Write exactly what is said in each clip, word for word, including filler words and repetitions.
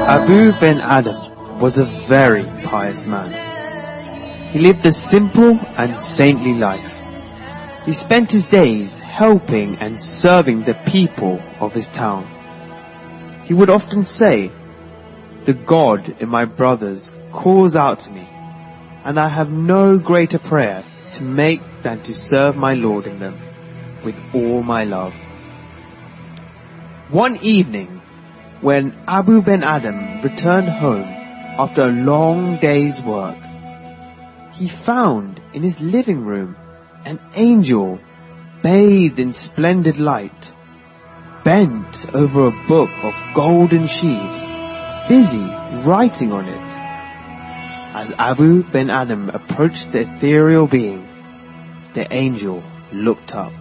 Abu Ben Adam was a very pious man. He lived a simple and saintly life. He spent his days helping and serving the people of his town. He would often say, "The God in my brothers calls out to me, and I have no greater prayer to make than to serve my Lord in them with all my love." One evening, when Abu Ben Adam returned home after a long day's work, he found in his living room an angel bathed in splendid light, bent over a book of golden sheaves, busy writing on it. As Abu Ben Adam approached the ethereal being, the angel looked up.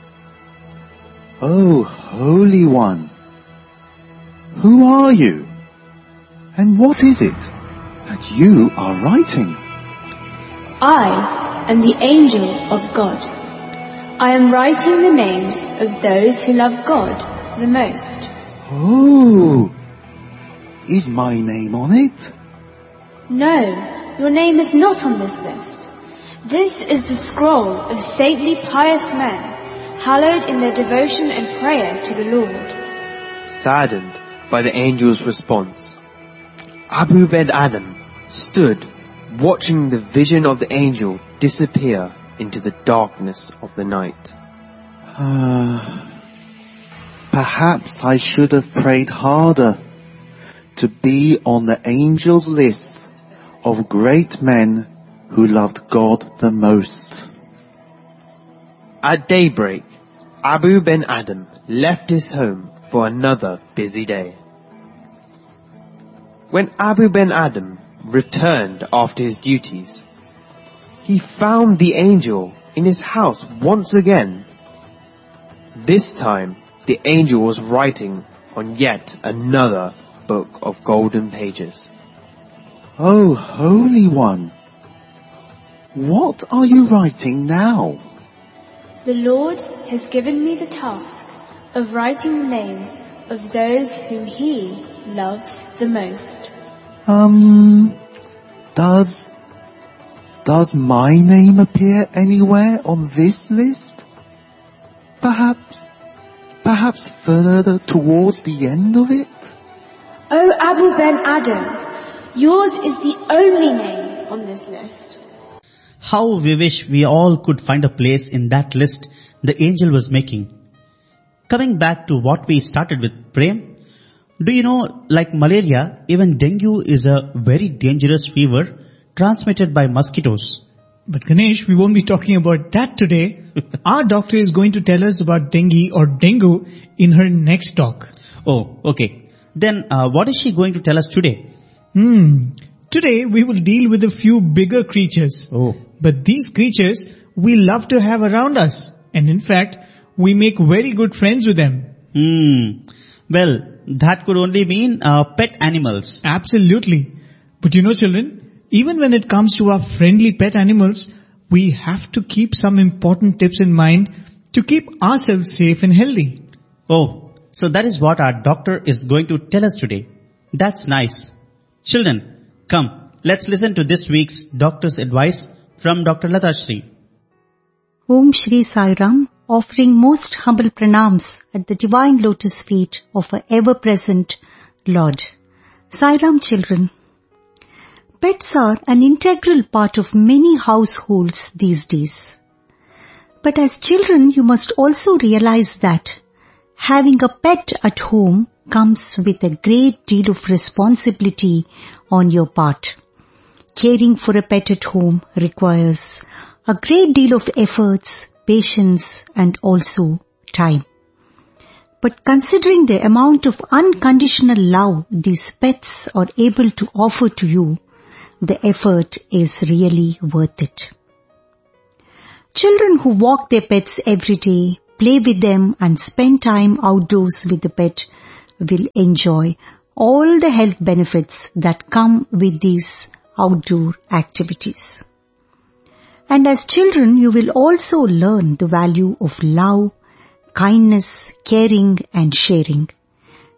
"Oh, Holy One, who are you? And what is it that you are writing?" "I am the angel of God. I am writing the names of those who love God the most." "Oh, is my name on it?" "No, your name is not on this list. This is the scroll of saintly pious men, hallowed in their devotion and prayer to the Lord." Saddened by the angel's response, Abu Ben Adam stood watching the vision of the angel disappear into the darkness of the night. Uh, perhaps I should have prayed harder to be on the angel's list of great men who loved God the most. At daybreak, Abu Ben Adam left his home for another busy day. When Abu Ben Adam returned after his duties, he found the angel in his house once again. This time, the angel was writing on yet another book of golden pages. "Oh, Holy One, what are you writing now?" "The Lord has given me the task of writing the names of those whom He loves the most." Um, does, does my name appear anywhere on this list? Perhaps, perhaps further towards the end of it? "Oh, Abu Ben Adam, yours is the only name on this list." How we wish we all could find a place in that list the angel was making. Coming back to what we started with, Prem, do you know, like malaria, even dengue is a very dangerous fever transmitted by mosquitoes. But Ganesh, we won't be talking about that today. Our doctor is going to tell us about dengue or dengue in her next talk. Oh, okay. Then uh, what is she going to tell us today? Hmm. Today we will deal with a few bigger creatures. Oh. But these creatures we love to have around us. And in fact, we make very good friends with them. Hmm. Well, that could only mean uh, pet animals. Absolutely. But you know, children, even when it comes to our friendly pet animals, we have to keep some important tips in mind to keep ourselves safe and healthy. Oh, so that is what our doctor is going to tell us today. That's nice. Children, come, let's listen to this week's doctor's advice from Doctor Lata Shri. Om Shri Sai Ram, offering most humble pranams at the divine lotus feet of our ever-present Lord. Sai Ram, children. Pets are an integral part of many households these days. But as children, you must also realize that having a pet at home comes with a great deal of responsibility on your part. Caring for a pet at home requires a great deal of efforts, patience, and also time. But considering the amount of unconditional love these pets are able to offer to you, the effort is really worth it. Children who walk their pets every day, play with them, and spend time outdoors with the pet will enjoy all the health benefits that come with these outdoor activities. And as children, you will also learn the value of love, kindness, caring, and sharing.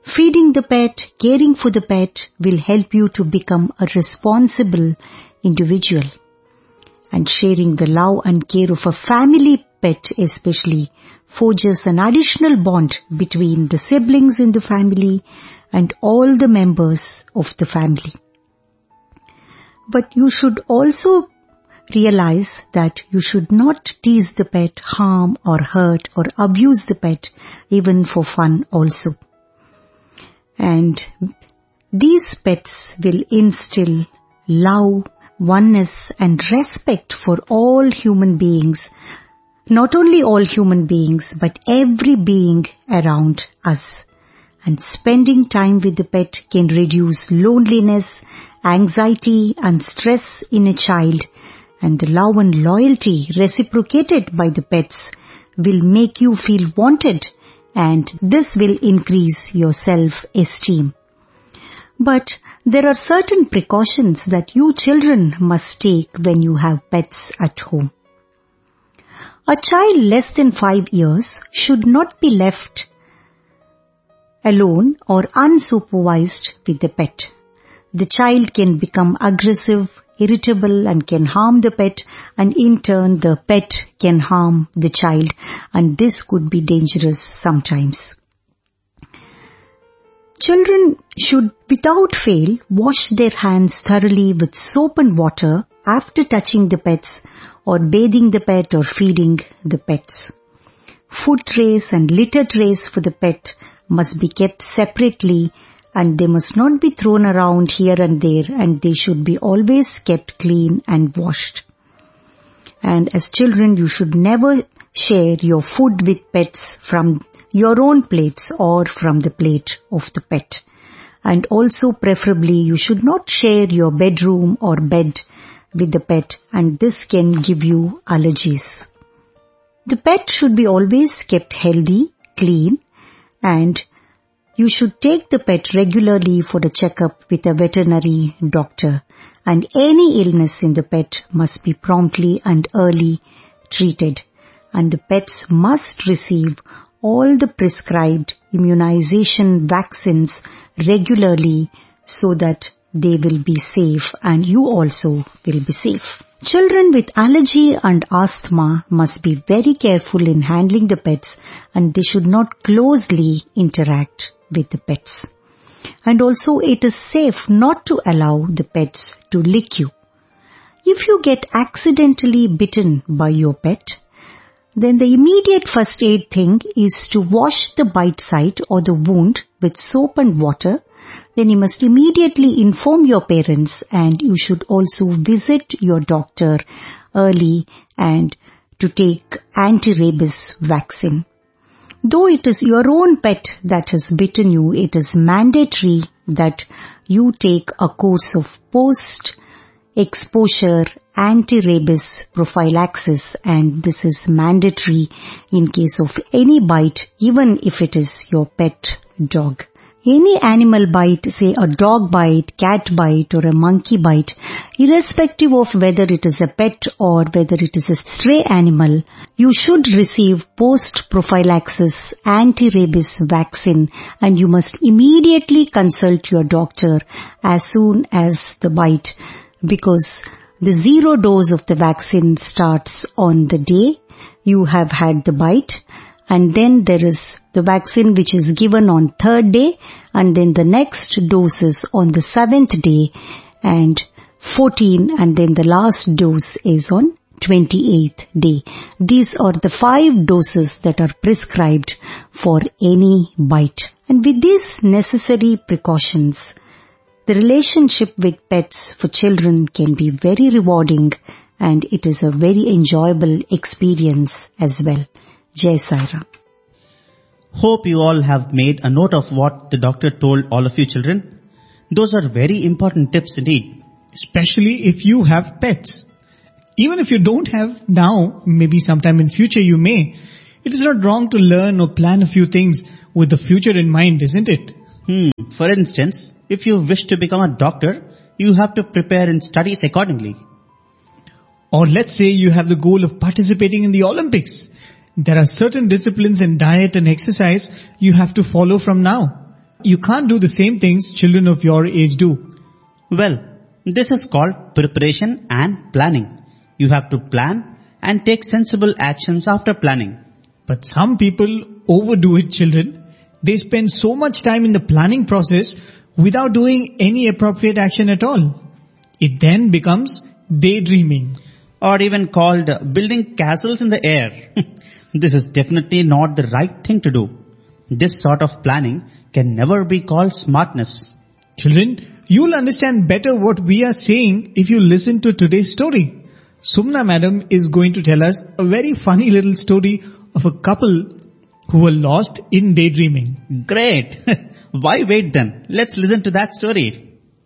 Feeding the pet, caring for the pet will help you to become a responsible individual. And sharing the love and care of a family pet especially forges an additional bond between the siblings in the family and all the members of the family. But you should also realize that you should not tease the pet, harm or hurt or abuse the pet even for fun also. And these pets will instill love, oneness and respect for all human beings. Not only all human beings, but every being around us. And spending time with the pet can reduce loneliness, anxiety and stress in a child. And the love and loyalty reciprocated by the pets will make you feel wanted, and this will increase your self-esteem. But there are certain precautions that you children must take when you have pets at home. A child less than five years should not be left alone or unsupervised with the pet. The child can become aggressive, irritable and can harm the pet, and in turn the pet can harm the child, and this could be dangerous sometimes. Children should without fail wash their hands thoroughly with soap and water after touching the pets or bathing the pet or feeding the pets. Food trays and litter trays for the pet must be kept separately, and they must not be thrown around here and there, and they should be always kept clean and washed. And as children, you should never share your food with pets from your own plates or from the plate of the pet. And also preferably you should not share your bedroom or bed with the pet, and this can give you allergies. The pet should be always kept healthy, clean, and you should take the pet regularly for a checkup with a veterinary doctor, and any illness in the pet must be promptly and early treated, and the pets must receive all the prescribed immunization vaccines regularly so that they will be safe and you also will be safe. Children with allergy and asthma must be very careful in handling the pets, and they should not closely interact with the pets. And also it is safe not to allow the pets to lick you. If you get accidentally bitten by your pet, then the immediate first aid thing is to wash the bite site or the wound with soap and water. Then you must immediately inform your parents, and you should also visit your doctor early and to take anti-rabies vaccine. Though it is your own pet that has bitten you, it is mandatory that you take a course of post-exposure anti-rabies prophylaxis, and this is mandatory in case of any bite, even if it is your pet dog. Any animal bite, say a dog bite, cat bite or a monkey bite, irrespective of whether it is a pet or whether it is a stray animal, you should receive post-prophylaxis anti-rabies vaccine, and you must immediately consult your doctor as soon as the bite, because the zero dose of the vaccine starts on the day you have had the bite, and then there is the vaccine which is given on third day, and then the next dose is on the seventh day and fourteen, and then the last dose is on twenty-eighth day. These are the five doses that are prescribed for any bite. And with these necessary precautions, the relationship with pets for children can be very rewarding, and it is a very enjoyable experience as well. Jai Sai Ram. Hope you all have made a note of what the doctor told all of you children. Those are very important tips indeed. Especially if you have pets. Even if you don't have now, maybe sometime in future you may. It is not wrong to learn or plan a few things with the future in mind, isn't it? Hmm. For instance, if you wish to become a doctor, you have to prepare in studies accordingly. Or let's say you have the goal of participating in the Olympics. There are certain disciplines in diet and exercise you have to follow from now. You can't do the same things children of your age do. Well, this is called preparation and planning. You have to plan and take sensible actions after planning. But some people overdo it, children. They spend so much time in the planning process without doing any appropriate action at all. It then becomes daydreaming. Or even called building castles in the air. This is definitely not the right thing to do. This sort of planning can never be called smartness. Children, you'll understand better what we are saying if you listen to today's story. Sumna madam is going to tell us a very funny little story of a couple who were lost in daydreaming. Great! Why wait then? Let's listen to that story.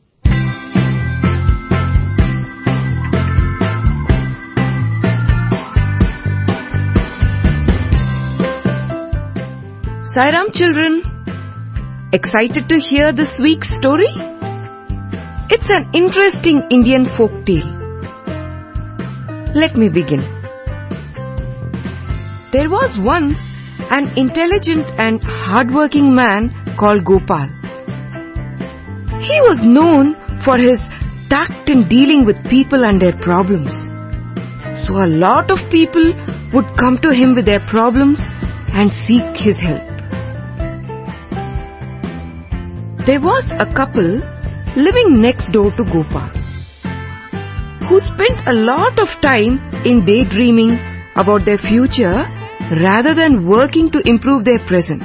Sairam children, excited to hear this week's story? It's an interesting Indian folk tale. Let me begin. There was once an intelligent and hardworking man called Gopal. He was known for his tact in dealing with people and their problems. So a lot of people would come to him with their problems and seek his help. There was a couple living next door to Gopal who spent a lot of time in daydreaming about their future rather than working to improve their present.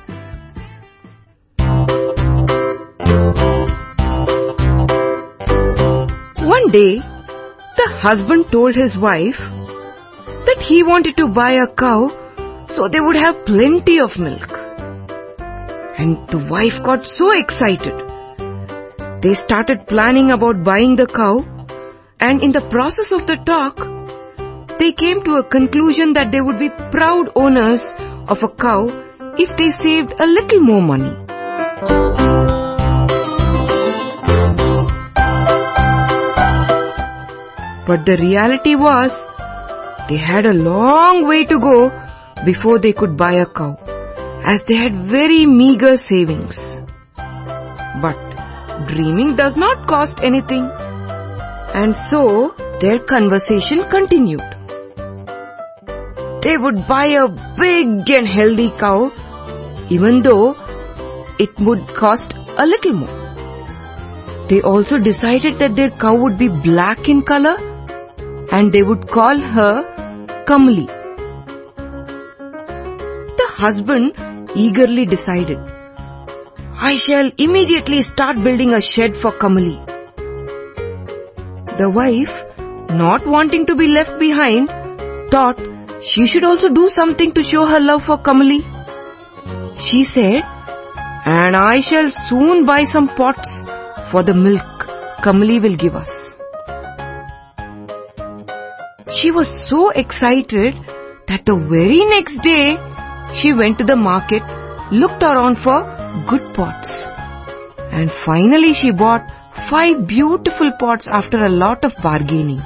One day, the husband told his wife that he wanted to buy a cow so they would have plenty of milk. And the wife got so excited. They started planning about buying the cow, and in the process of the talk, they came to a conclusion that they would be proud owners of a cow if they saved a little more money. But the reality was, they had a long way to go before they could buy a cow, as they had very meager savings. But dreaming does not cost anything, and so their conversation continued. They would buy a big and healthy cow, even though it would cost a little more. They also decided that their cow would be black in color, and they would call her Kamali. The husband eagerly decided, I shall immediately start building a shed for Kamali. The wife, not wanting to be left behind, thought she should also do something to show her love for Kamali. She said, and I shall soon buy some pots for the milk Kamali will give us. She was so excited that the very next day, she went to the market, looked around for good pots, and finally she bought five beautiful pots after a lot of bargaining.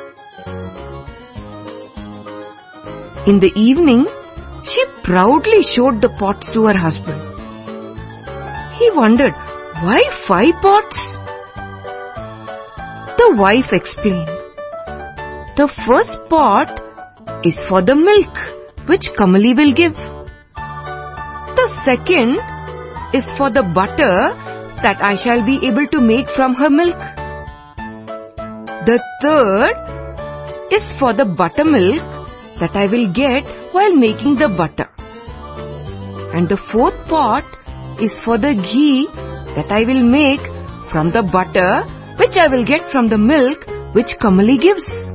In the evening, she proudly showed the pots to her husband. He wondered, why five pots? The wife explained, the first pot is for the milk which Kamali will give. The second is for the butter that I shall be able to make from her milk. The third is for the buttermilk that I will get while making the butter. And the fourth pot is for the ghee that I will make from the butter which I will get from the milk which Kamali gives.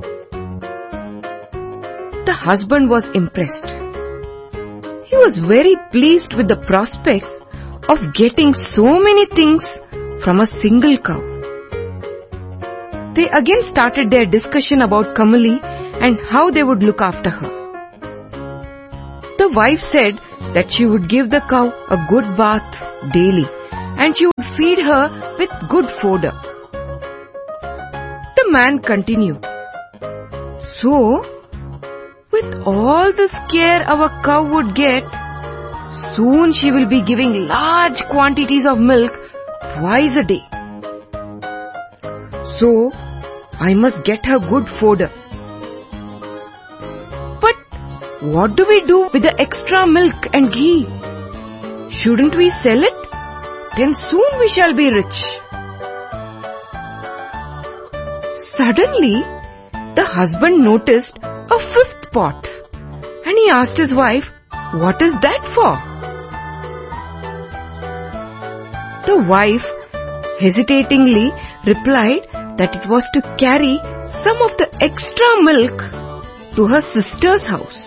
The husband was impressed. He was very pleased with the prospects of getting so many things from a single cow. They again started their discussion about Kamali and how they would look after her. The wife said that she would give the cow a good bath daily and she would feed her with good fodder. The man continued, so, with all this care our cow would get, soon she will be giving large quantities of milk twice a day. So, I must get her good fodder. But what do we do with the extra milk and ghee? Shouldn't we sell it? Then soon we shall be rich. Suddenly, the husband noticed a fifth pot and he asked his wife, "What is that for?" The wife hesitatingly replied that it was to carry some of the extra milk to her sister's house.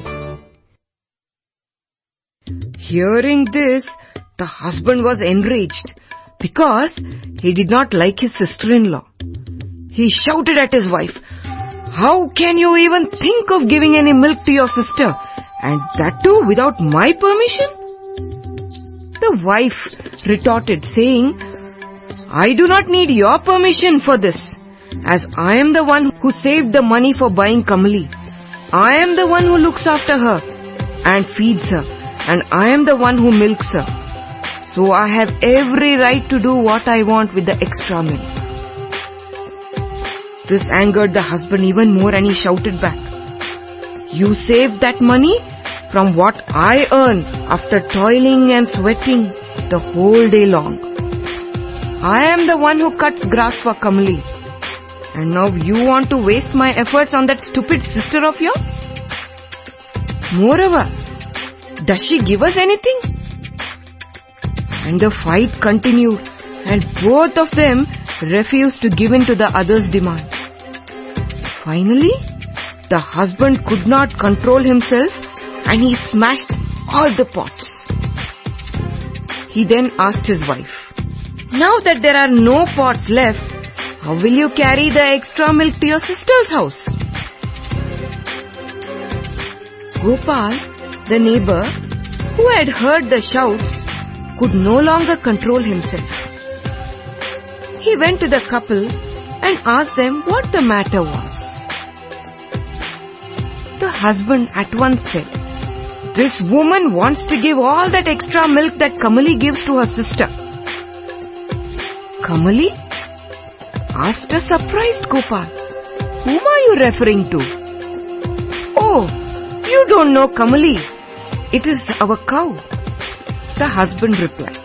Hearing this, the husband was enraged because he did not like his sister-in-law. He shouted at his wife, "How can you even think of giving any milk to your sister, and that too without my permission?" The wife retorted, saying, "I do not need your permission for this, as I am the one who saved the money for buying Kamali. I am the one who looks after her and feeds her, and I am the one who milks her. So I have every right to do what I want with the extra milk." This angered the husband even more and he shouted back, "You saved that money from what I earn after toiling and sweating the whole day long. I am the one who cuts grass for Kamali. And now you want to waste my efforts on that stupid sister of yours? Moreover, does she give us anything?" And the fight continued and both of them refused to give in to the other's demand. Finally, the husband could not control himself and he smashed all the pots. He then asked his wife, "Now that there are no pots left, how will you carry the extra milk to your sister's house?" Gopal, the neighbor, who had heard the shouts, could no longer control himself. He went to the couple and asked them what the matter was. The husband at once said, "This woman wants to give all that extra milk that Kamali gives to her sister." "Kamali?" asked a surprised Gopal. "Whom are you referring to?" "Oh, you don't know Kamali. It is our cow," the husband replied.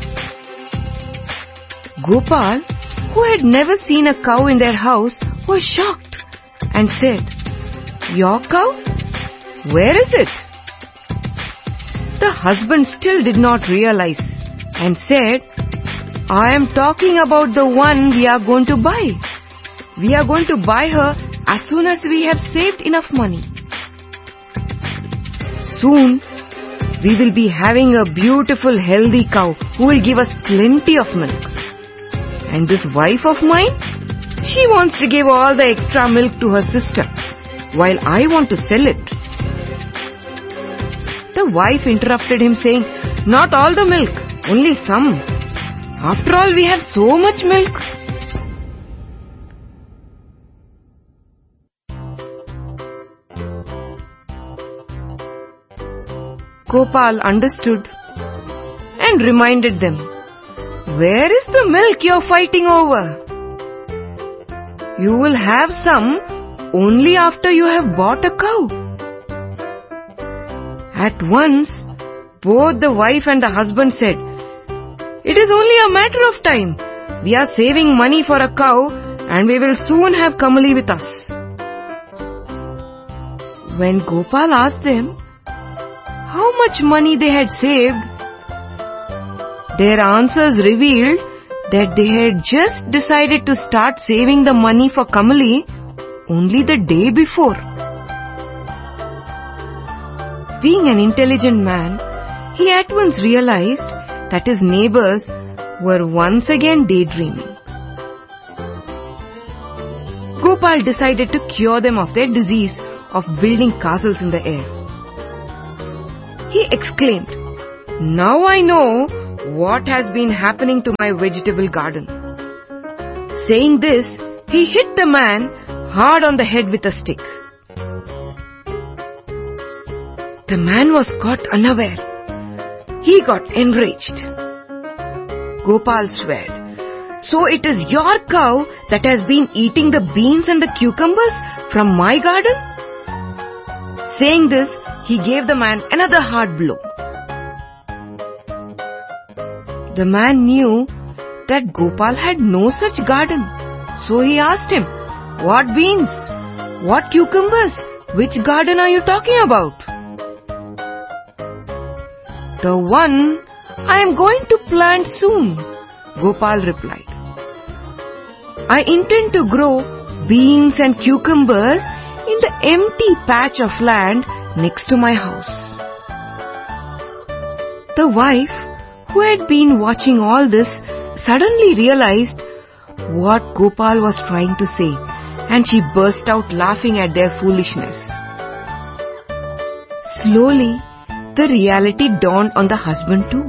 Gopal, who had never seen a cow in their house, was shocked and said, "Your cow? Where is it?" The husband still did not realize and said, "I am talking about the one we are going to buy. We are going to buy her as soon as we have saved enough money. Soon, we will be having a beautiful, healthy cow who will give us plenty of milk. And this wife of mine, she wants to give all the extra milk to her sister, while I want to sell it." The wife interrupted him saying, "Not all the milk, only some. After all, we have so much milk." Gopal understood and reminded them, "Where is the milk you are fighting over? You will have some only after you have bought a cow." At once, both the wife and the husband said, "It is only a matter of time. We are saving money for a cow and we will soon have Kamali with us." When Gopal asked them how much money they had saved, their answers revealed that they had just decided to start saving the money for Kamali only the day before. Being an intelligent man, he at once realized that his neighbors were once again daydreaming. Gopal decided to cure them of their disease of building castles in the air. He exclaimed, "Now I know what has been happening to my vegetable garden." Saying this, he hit the man hard on the head with a stick. The man was caught unaware he got enraged. Gopal swore, "So it is your cow that has been eating the beans and the cucumbers from my garden?" Saying this, he gave the man another hard blow. The man knew that Gopal had no such garden, so he asked him, "What beans? What cucumbers? Which garden are you talking about?" "The one I am going to plant soon," Gopal replied. "I intend to grow beans and cucumbers in the empty patch of land next to my house." The wife, who had been watching all this, suddenly realized what Gopal was trying to say, and she burst out laughing at their foolishness. Slowly, the reality dawned on the husband too.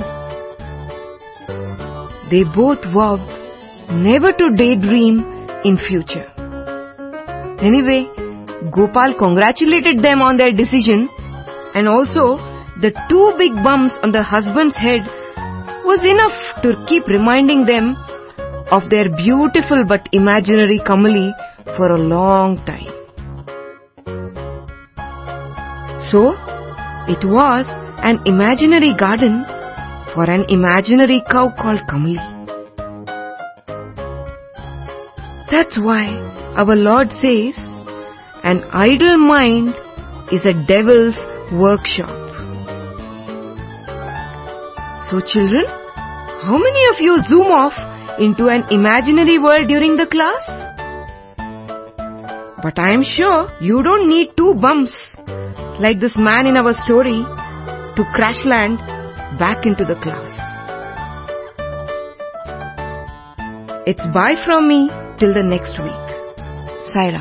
They both vowed never to daydream in future. Anyway, Gopal congratulated them on their decision, and also the two big bumps on the husband's head was enough to keep reminding them of their beautiful but imaginary Kamali for a long time. So, it was an imaginary garden for an imaginary cow called Kamali. That's why our Lord says, an idle mind is a devil's workshop. So children, how many of you zoom off into an imaginary world during the class? But I am sure you don't need two bumps like this man in our story to crash land back into the class. It's bye from me till the next week. Saira.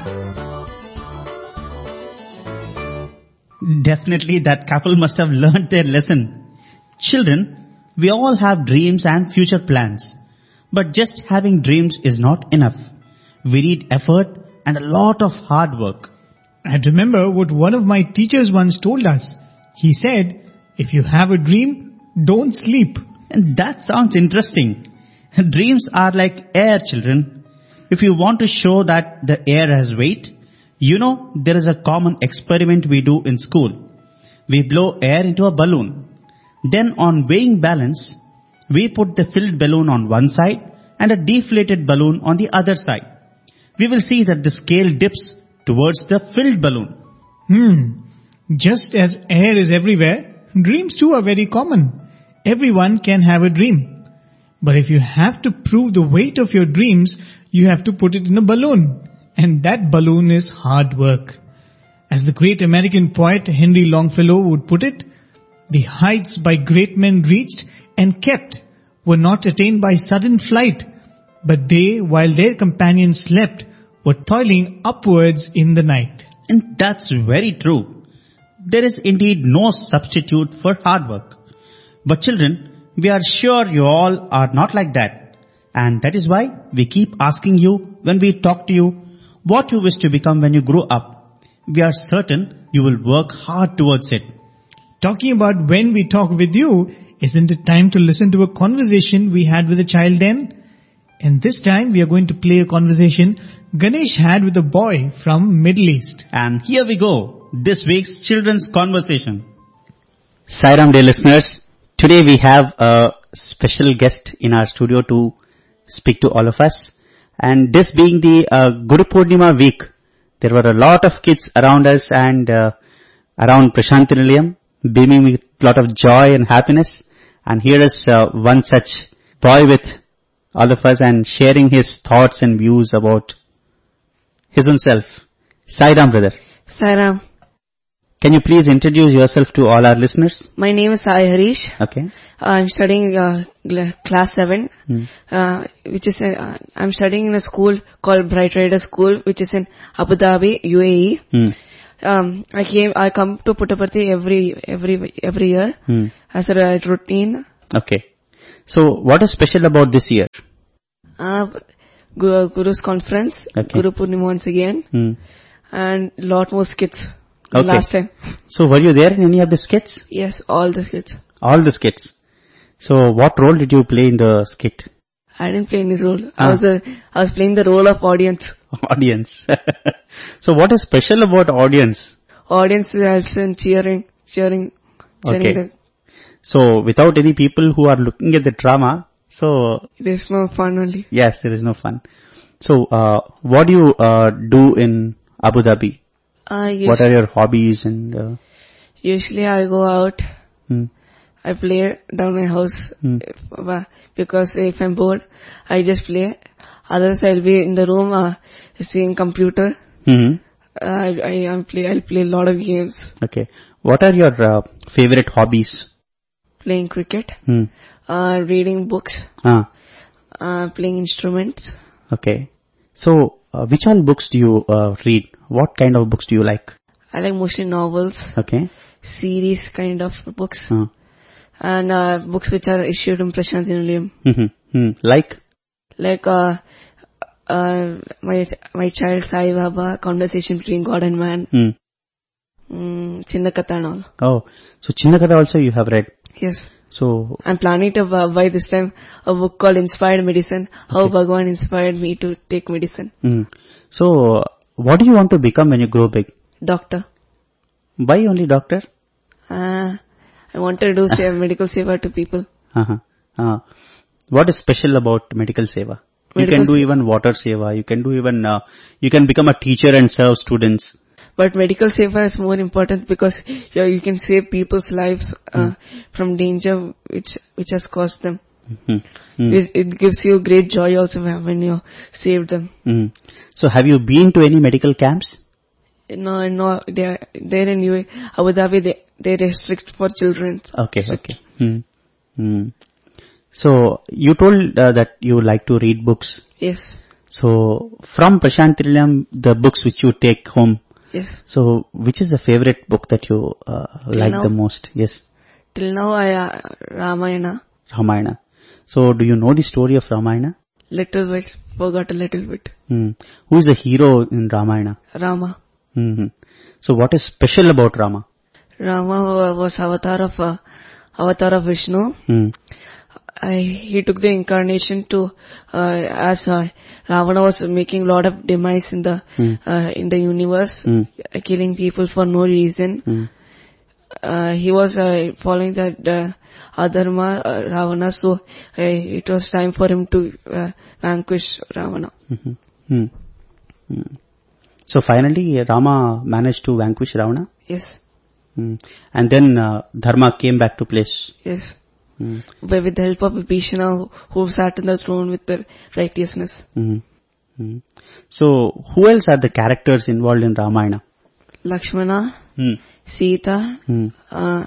Definitely that couple must have learnt their lesson. Children, we all have dreams and future plans. But just having dreams is not enough. We need effort and a lot of hard work. And remember what one of my teachers once told us. He said, if you have a dream, don't sleep. And that sounds interesting. Dreams are like air, children. If you want to show that the air has weight, you know there is a common experiment we do in school. We blow air into a balloon. Then on weighing balance, we put the filled balloon on one side and a deflated balloon on the other side. We will see that the scale dips towards the filled balloon. Hmm. Just as air is everywhere, dreams too are very common. Everyone can have a dream. But if you have to prove the weight of your dreams, you have to put it in a balloon. And that balloon is hard work. As the great American poet Henry Longfellow would put it, the heights by great men reached and kept were not attained by sudden flight, but they, while their companions slept, were toiling upwards in the night. And that's very true. There is indeed no substitute for hard work. But children, we are sure you all are not like that. And that is why we keep asking you when we talk to you what you wish to become when you grow up. We are certain you will work hard towards it. Talking about when we talk with you, isn't it time to listen to a conversation we had with a child then? And this time we are going to play a conversation Ganesh had with a boy from Middle East. And here we go, this week's children's conversation. Sairam, dear listeners, today we have a special guest in our studio to speak to all of us. And this being the uh, Guru Purnima week, there were a lot of kids around us and uh, around Prashanti Nilayam, beaming with a lot of joy and happiness. And here is uh, one such boy with all of us and sharing his thoughts and views about his own self. Sairam, brother. Sairam. Can you please introduce yourself to all our listeners? My name is Sai Harish. Okay. Uh, I'm studying uh, gl- class seven, Hmm. uh, which is in, uh, I'm studying in a school called Bright Rider School, which is in Abu Dhabi, U A E. Hmm. Um, I came, I come to Puttaparthi every every every year Hmm. as a routine. Okay. So what is special about this year? Uh, Guru, Guru's conference, Okay. Guru Purnima once again, Hmm. and lot more skits. Okay. Last time. So were you there in any of the skits? Yes, all the skits. All the skits. So what role did you play in the skit? I didn't play any role. Ah. I was a, I was playing the role of audience. Audience. So what is special about audience? Audience helps in cheering, cheering, cheering. Okay. The, So without any people who are looking at the drama, so there's no fun only. yes, there is no fun. So uh, what do you uh, do in Abu Dhabi? Uh, What are your hobbies and? Uh, Usually I go out. hmm, I play down my house. hmm, If, uh, because if I'm bored, I just play. Others I'll be in the room uh, seeing computer. hmm. Uh, I, I I'll play. I'll play a lot of games. Okay. What are your uh, favorite hobbies? Playing cricket, Hmm. uh, reading books, Ah. uh, playing instruments. Okay. So uh, which all books do you uh, read? What kind of books do you like? I like mostly novels, Okay. series kind of books, Uh, and uh, books which are issued in Prashant Nilayam. hmm, hmm. Like? Like uh, uh, my my child Sai Baba, Conversation Between God and Man, Hmm. mm, Chinna Katha and all. Oh, so Chinna Katha also you have read. Yes. So, I'm planning to uh, buy this time a book called Inspired Medicine, How Okay. Bhagwan Inspired Me to Take Medicine. mm. so uh, what do you want to become when you grow big? Doctor. Why only doctor? Uh, I want to do say, medical seva to people. Uh-huh. Uh, what is special about medical seva? You Medical can do se- even water seva. You can do even, uh, you can become a teacher and serve students. But medical seva is more important because yeah, you can save people's lives uh, from danger which which has caused them. Hmm. Hmm. It, it gives you great joy also when when you save them. Hmm. So have you been to any medical camps? No, no, they are there in U A E, Abu Dhabi. They they restrict for children. Okay, okay. Hmm. Hmm. So you told uh, that you like to read books. Yes, So from Prashant Nilayam, the books which you take home, yes. so which is the favorite book that you uh, like now? the most? Yes, Till now, I uh, Ramayana Ramayana. So do you know the story of Ramayana? little bit forgot a little bit. Hmm. Who is the hero in Ramayana? Rama. Hmm. So what is special about Rama? Rama was avatar of uh, avatar of Vishnu. Hmm. I, he took the incarnation to uh, as uh, Ravana was making a lot of demise in the Hmm. uh, in the universe, Hmm. uh, killing people for no reason. Hmm. Uh, he was uh, following the uh, adharma uh, Ravana, so uh, it was time for him to uh, vanquish Ravana. Hmm. Hmm. Hmm. So finally Rama managed to vanquish Ravana. Yes, Hmm. And then uh, Dharma came back to place. yes. Hmm. But with the help of Vibhishana, who, who sat in the throne with the righteousness. Hmm. Hmm. So who else are the characters involved in Ramayana? Lakshmana, Hmm. Sita, Hmm. uh,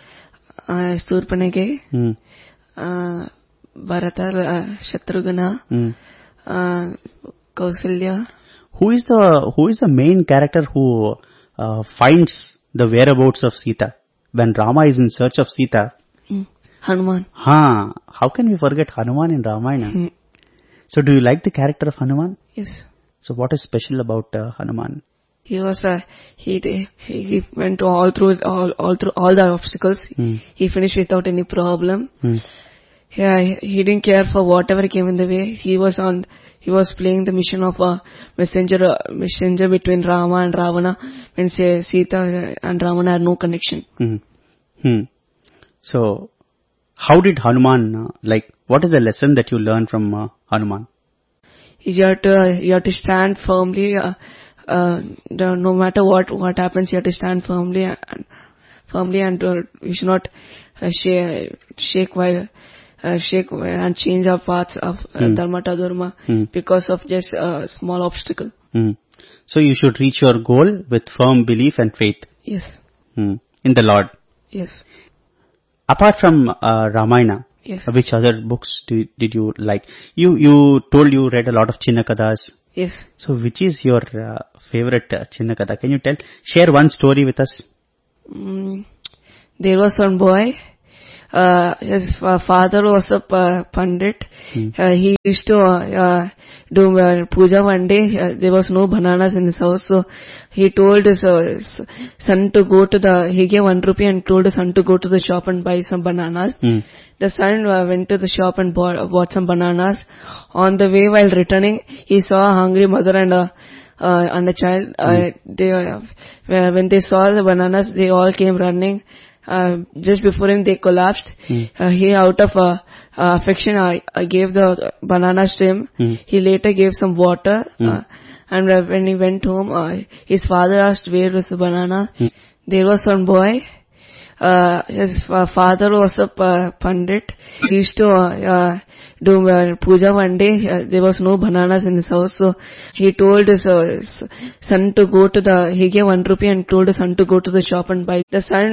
uh, Surpanage, Hmm. uh, Bharata, uh, Shatrughna, Hmm. uh, Kausalya. Who is the who is the main character who uh, finds the whereabouts of Sita when Rama is in search of Sita? Mm. Hanuman. Ha! How can we forget Hanuman in Ramayana? Mm. So, do you like the character of Hanuman? Yes. So, what is special about uh, Hanuman? He was uh, he he he went all through all all through all the obstacles. Hmm. He finished without any problem. Hmm. Yeah, he, he didn't care for whatever came in the way. He was on. He was playing the mission of a messenger, uh, messenger between Rama and Ravana, when say Sita and Ravana had no connection. Hmm. Hmm. So, how did Hanuman uh, like? What is the lesson that you learned from uh, Hanuman? You have to uh, you have to stand firmly. Uh, uh, the, no matter what what happens, you have to stand firmly and firmly, and uh, you should not uh, shake shake while. Uh, shake and change our paths of uh, Hmm. dharma to dharma Hmm. because of just a small obstacle. Hmm. So, you should reach your goal with firm belief and faith Yes, hmm. in the Lord. yes, Apart from uh, Ramayana, yes, which other books do, did you like? You you told you read a lot of Chinna Kathas. yes. So, which is your uh, favorite uh, Chinna Katha? Can you tell? Share one story with us. Mm, there was one boy. uh, his uh, father was a uh, pandit. Hmm. Uh, he used to uh, uh, do uh, puja one day. Uh, there was no bananas in his house, so he told his, uh, his son to go to the, he gave one rupee and told his son to go to the shop and buy some bananas. Hmm. The son uh, went to the shop and bought, bought some bananas. On the way, while returning, he saw a hungry mother and a uh, and a child. Uh, mm. They uh, when they saw the bananas, they all came running. Uh, just before him, they collapsed. Mm. Uh, he, out of uh, uh, affection, I, I gave the bananas to him. Mm. He later gave some water. Mm. Uh, and uh, when he went home, uh, his father asked where was the banana. Mm. There was one boy. Uh, his uh, father was a uh, pandit. He used to uh, uh, do uh, puja one day. Uh, there was no bananas in his house, so he told his, uh, his son to go to the, he gave one rupee and told his son to go to the shop and buy. The son